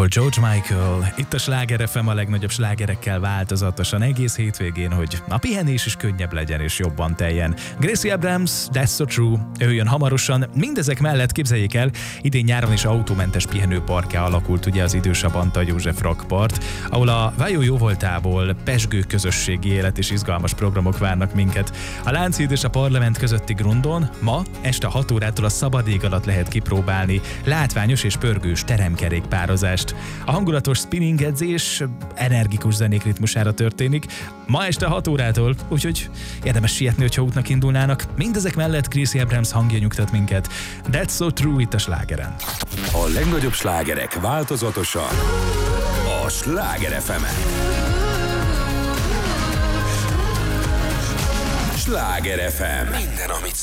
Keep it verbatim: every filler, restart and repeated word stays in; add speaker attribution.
Speaker 1: volt George Michael, itt a Sláger ef em a legnagyobb slágerekkel változatosan egész hétvégén, hogy a pihenés is könnyebb legyen és jobban teljen. Gracie Abrams, That's So True, ő jön hamarosan, mindezek mellett képzeljék el, idén nyáron is autómentes pihenőparkká alakult ugye az idősebb Antal József rakpart, ahol a Vajó jóvoltából pezsgő közösségi élet és izgalmas programok várnak minket. A Lánchíd és a Parlament közötti grundon ma este hat órától a szabad ég alatt lehet kipróbálni látványos és pörgős teremkerékpározást. A hangulatos spinning edzés energikus zenék ritmusára történik, ma este hat órától, úgyhogy érdemes sietni, hogyha útnak indulnának. Mindezek mellett Gracie Abrams hangja nyugtat minket. That's So True itt a Slágeren.
Speaker 2: A legnagyobb slágerek változatosan a Sláger ef emen. Sláger ef em. Minden, amit